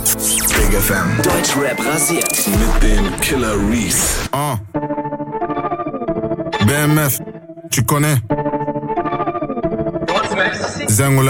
Big FM. Deutschrap rasiert. Mit dem Killer Reese. BMF, tu connais? Zengo